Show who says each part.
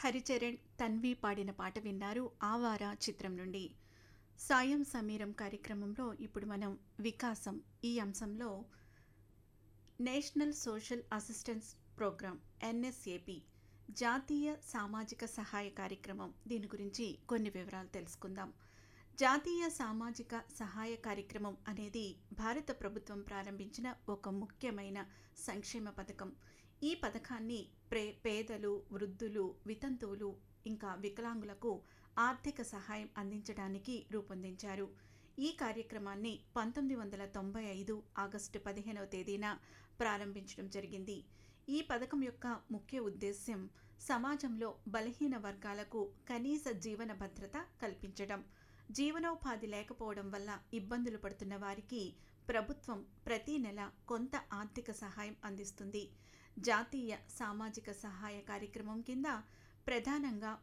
Speaker 1: హరిచరణ్, తన్వి పాడిన పాట విన్నారు 'ఆవార' చిత్రం నుండి. సాయం సమీరం కార్యక్రమంలో ఇప్పుడు మనం వికాసం ఈ అంశంలో national social assistance programme NSAP జాతీయ సామాజిక సహాయ కార్యక్రమం దీని గురించి కొన్ని వివరాలు తెలుసుకుందాం. జాతీయ సామాజిక సహాయ కార్యక్రమం అనేది భారత ప్రభుత్వం ప్రారంభించిన ఒక ముఖ్యమైన సంక్షేమ పథకం. ఈ పథకాన్ని పేదలు, వృద్ధులు, వితంతువులు ఇంకా వికలాంగులకు ఆర్థిక సహాయం అందించడానికి రూపొందించారు. ఈ కార్యక్రమాన్ని 1995 ఆగస్టు 15వ తేదీన ప్రారంభించడం జరిగింది. ఈ పథకం యొక్క ముఖ్య ఉద్దేశ్యం సమాజంలో బలహీన వర్గాలకు కనీస జీవన భద్రత కల్పించడం. జీవనోపాధి లేకపోవడం వల్ల ఇబ్బందులు పడుతున్న వారికి ప్రభుత్వం ప్రతి నెల కొంత ఆర్థిక సహాయం అందిస్తుంది. జాతీయ సామాజిక సహాయ కార్యక్రమం కింద ప్రధానంగా